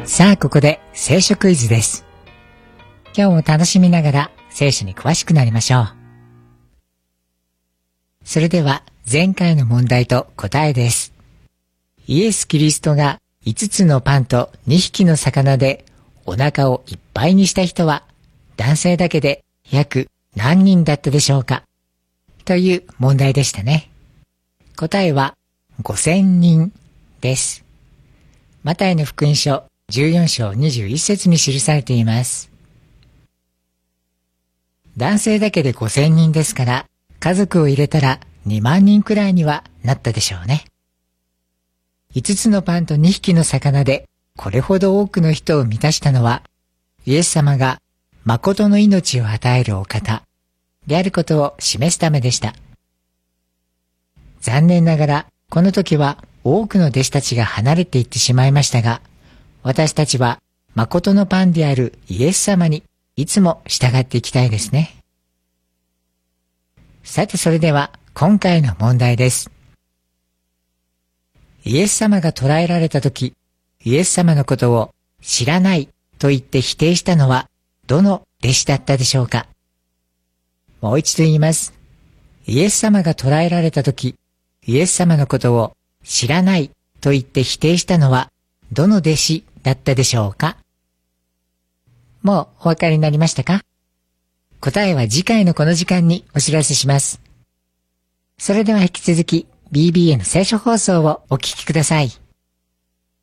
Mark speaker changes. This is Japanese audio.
Speaker 1: さあ、ここで聖書クイズです。今日も楽しみながら聖書に詳しくなりましょう。それでは前回の問題と答えです。イエス・キリストが5つのパンと2匹の魚でお腹をいっぱいにした人は男性だけで約何人だったでしょうかという問題でしたね。答えは5000人です。マタイの福音書14章21節に記されています。男性だけで5000人ですから、家族を入れたら2万人くらいにはなったでしょうね。5つのパンと2匹の魚でこれほど多くの人を満たしたのは、イエス様が誠の命を与えるお方であることを示すためでした。残念ながらこの時は多くの弟子たちが離れていってしまいましたが、私たちは誠のパンであるイエス様にいつも従っていきたいですね。さて、それでは今回の問題です。イエス様が捕らえられたとき、イエス様のことを知らないと言って否定したのはどの弟子だったでしょうか。もう一度言います。イエス様が捕らえられたとき、イエス様のことを知らないと言って否定したのはどの弟子だったでしょうか。もうお分かりになりましたか？答えは次回のこの時間にお知らせします。それでは引き続き BBA の聖書放送をお聞きください。